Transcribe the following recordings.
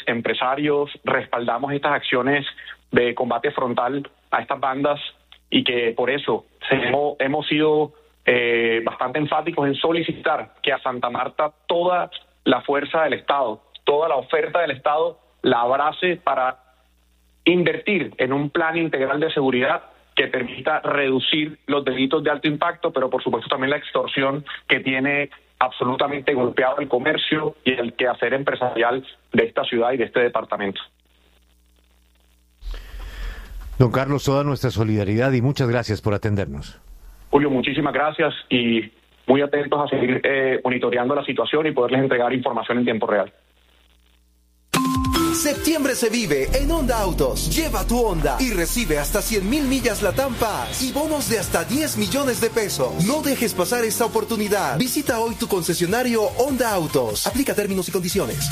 empresarios, respaldamos estas acciones de combate frontal a estas bandas y que por eso hemos sido bastante enfáticos en solicitar que a Santa Marta toda la fuerza del Estado, toda la oferta del Estado la abrace para invertir en un plan integral de seguridad que permita reducir los delitos de alto impacto, pero por supuesto también la extorsión que tiene absolutamente golpeado el comercio y el quehacer empresarial de esta ciudad y de este departamento. Don Carlos, toda nuestra solidaridad y muchas gracias por atendernos. Julio, muchísimas gracias y muy atentos a seguir monitoreando la situación y poderles entregar información en tiempo real. Septiembre se vive en Honda Autos. Lleva tu Honda y recibe hasta 100,000 millas LATAM Pass y bonos de hasta 10 millones de pesos. No dejes pasar esta oportunidad. Visita hoy tu concesionario Honda Autos. Aplica términos y condiciones.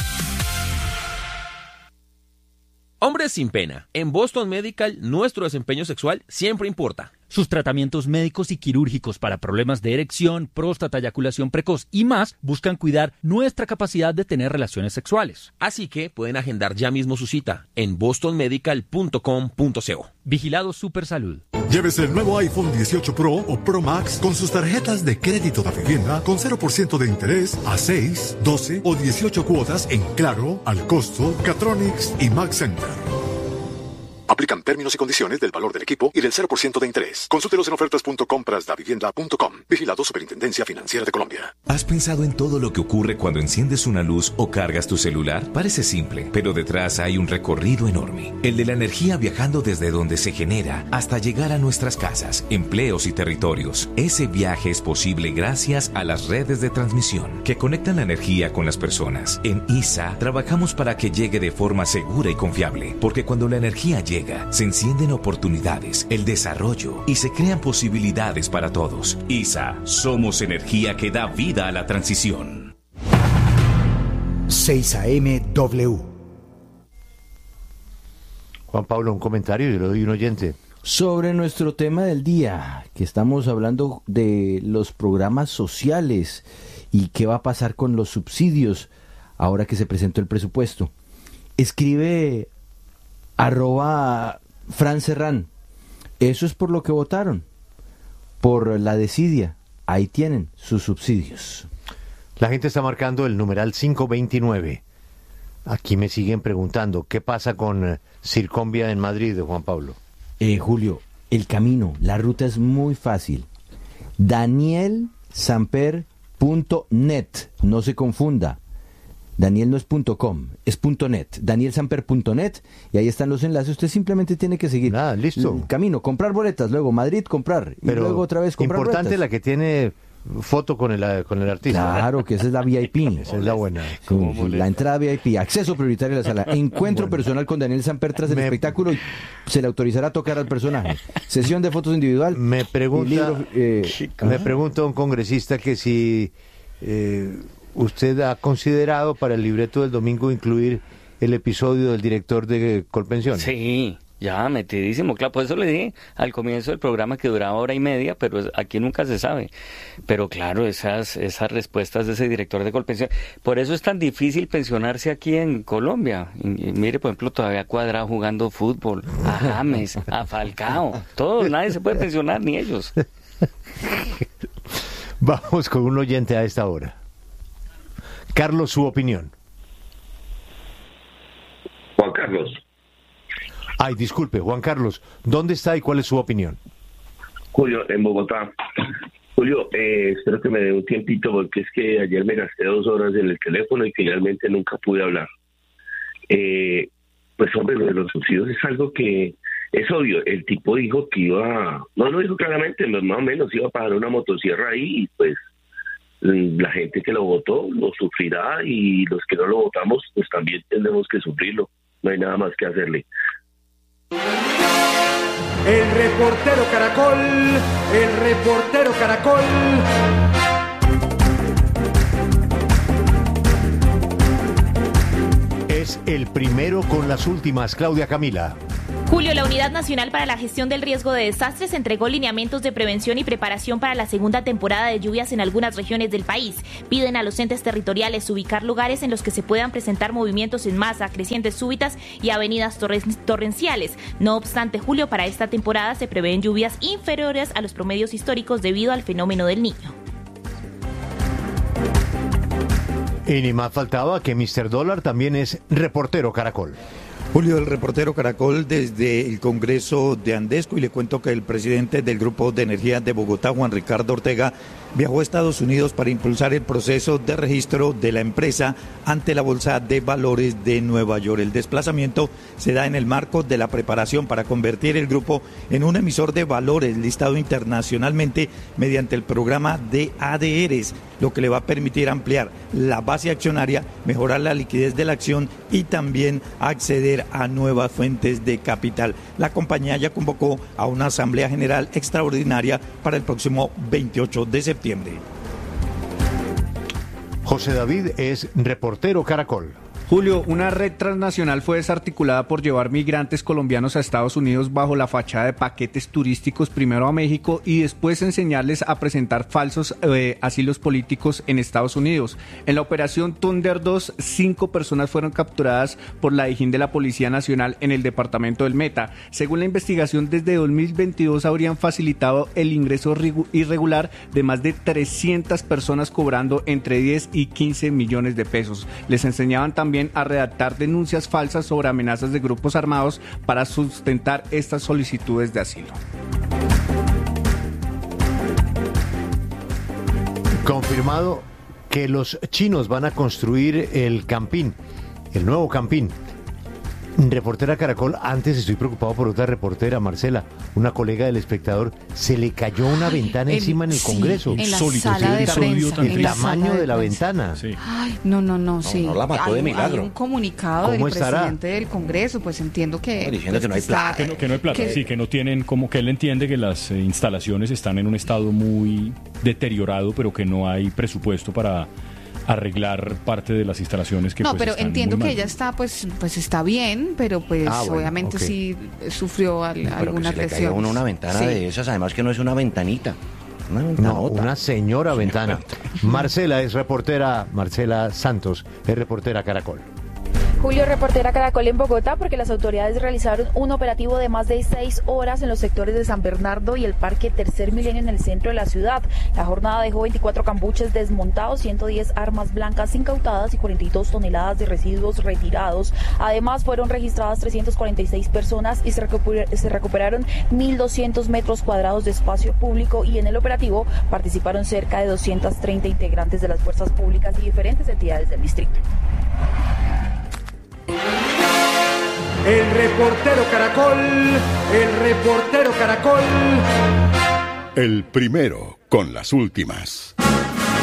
Hombres sin pena. En Boston Medical, nuestro desempeño sexual siempre importa. Sus tratamientos médicos y quirúrgicos para problemas de erección, próstata, eyaculación precoz y más buscan cuidar nuestra capacidad de tener relaciones sexuales. Así que pueden agendar ya mismo su cita en bostonmedical.com.co. Vigilado Supersalud. Llévese el nuevo iPhone 18 Pro o Pro Max con sus tarjetas de crédito de vivienda con 0% de interés a 6, 12 o 18 cuotas en Claro, Al Costo, Catronics y Max Center. Aplican términos y condiciones del valor del equipo y del 0% de interés. Consúltelos en ofertas.comprasdavivienda.com. Vigilado Superintendencia Financiera de Colombia. ¿Has pensado en todo lo que ocurre cuando enciendes una luz o cargas tu celular? Parece simple, pero detrás hay un recorrido enorme. El de la energía viajando desde donde se genera hasta llegar a nuestras casas, empleos y territorios. Ese viaje es posible gracias a las redes de transmisión que conectan la energía con las personas. En ISA trabajamos para que llegue de forma segura y confiable, porque cuando la energía llega, se encienden oportunidades, el desarrollo y se crean posibilidades para todos. ISA, somos energía que da vida a la transición. 6 AM W. Juan Pablo, un comentario, yo lo doy un oyente. Sobre nuestro tema del día, que estamos hablando de los programas sociales y qué va a pasar con los subsidios ahora que se presentó el presupuesto. Escribe @Fran Serrán. Eso es por lo que votaron, por la desidia. Ahí tienen sus subsidios. La gente está marcando el numeral 529. Aquí me siguen preguntando, ¿qué pasa con Circonvia en Madrid, Juan Pablo? Julio, el camino, la ruta es muy fácil. danielsamper.net, no se confunda. Daniel no es .com, es .net, danielsamper.net, y ahí están los enlaces. Usted simplemente tiene que seguir listo. El camino, comprar boletas, luego Madrid, comprar, y luego otra vez comprar importante boletas. La que tiene foto con el artista. Claro, que esa es la VIP. Esa es la buena. La entrada VIP, acceso prioritario a la sala, encuentro personal con Daniel Samper tras el espectáculo y se le autorizará a tocar al personaje. Sesión de fotos individual. Me pregunta un congresista que si usted ha considerado para el libreto del domingo incluir el episodio del director de Colpensiones. Sí, ya metidísimo, claro, por eso le dije al comienzo del programa que duraba 1:30, pero aquí nunca se sabe. Pero claro, esas respuestas de ese director de Colpensiones, por eso es tan difícil pensionarse aquí en Colombia. Y mire, por ejemplo, todavía Cuadrado jugando fútbol, a James, a Falcao, todos, nadie se puede pensionar, ni ellos. Vamos con un oyente a esta hora. Carlos, su opinión. Juan Carlos. Ay, disculpe, Juan Carlos, ¿dónde está y cuál es su opinión? Julio, en Bogotá. Julio, espero que me dé un tiempito porque es que ayer me gasté 2 horas en el teléfono y finalmente nunca pude hablar. Pues hombre, lo de los subsidios es algo que es obvio. El tipo dijo que no lo dijo claramente, más o menos iba a pagar una motosierra ahí y pues la gente que lo votó lo sufrirá y los que no lo votamos pues también tendremos que sufrirlo. No hay nada más que hacerle. El reportero Caracol. Es el primero con las últimas, Claudia Camila. Julio, la Unidad Nacional para la Gestión del Riesgo de Desastres entregó lineamientos de prevención y preparación para la segunda temporada de lluvias en algunas regiones del país. Piden a los entes territoriales ubicar lugares en los que se puedan presentar movimientos en masa, crecientes súbitas y avenidas torrenciales. No obstante, Julio, para esta temporada se prevén lluvias inferiores a los promedios históricos debido al fenómeno del Niño. Y ni más faltaba que Mr. Dólar también es reportero Caracol. Julio, el reportero Caracol desde el Congreso de Andesco, y le cuento que el presidente del Grupo de Energía de Bogotá, Juan Ricardo Ortega, viajó a Estados Unidos para impulsar el proceso de registro de la empresa ante la Bolsa de Valores de Nueva York. El desplazamiento se da en el marco de la preparación para convertir el grupo en un emisor de valores listado internacionalmente mediante el programa de ADRs, lo que le va a permitir ampliar la base accionaria, mejorar la liquidez de la acción y también acceder a nuevas fuentes de capital. La compañía ya convocó a una asamblea general extraordinaria para el próximo 28 de septiembre. José David es reportero Caracol. Julio, una red transnacional fue desarticulada por llevar migrantes colombianos a Estados Unidos bajo la fachada de paquetes turísticos, primero a México y después enseñarles a presentar falsos asilos políticos en Estados Unidos. En la operación Thunder 2, 5 personas fueron capturadas por la Dijín de la Policía Nacional en el departamento del Meta. Según la investigación, desde 2022 habrían facilitado el ingreso irregular de más de 300 personas cobrando entre 10 y 15 millones de pesos. Les enseñaban también a redactar denuncias falsas sobre amenazas de grupos armados para sustentar estas solicitudes de asilo. Confirmado que los chinos van a construir el Campín, el nuevo Campín. Reportera Caracol, antes estoy preocupado por otra reportera, Marcela, una colega del Espectador, se le cayó una ventana encima en el Congreso. En la sala de prensa. El tamaño de la ventana. Sí. Ay, no, sí. No la mató de milagro. Hay un comunicado del presidente del Congreso, pues entiendo que... Diciendo que no hay plata. Que no hay plata, sí, que no tienen, como que él entiende que las instalaciones están en un estado muy deteriorado, pero que no hay presupuesto para arreglar parte de las instalaciones que no, pues, pero están entiendo muy que mal. ella está pues está bien, pero pues bueno, obviamente okay. Sí sufrió alguna que se presión. le cayó una ventana de esas, además que no es una ventanita. No, una señora ventana. Marcela es reportera, Marcela Santos es reportera Caracol. Julio, reportera Caracol en Bogotá, porque las autoridades realizaron un operativo de más de 6 horas en los sectores de San Bernardo y el Parque Tercer Milenio en el centro de la ciudad. La jornada dejó 24 cambuches desmontados, 110 armas blancas incautadas y 42 toneladas de residuos retirados. Además, fueron registradas 346 personas y se recuperaron 1.200 metros cuadrados de espacio público, y en el operativo participaron cerca de 230 integrantes de las fuerzas públicas y diferentes entidades del distrito. El reportero Caracol, el reportero Caracol. El primero con las últimas.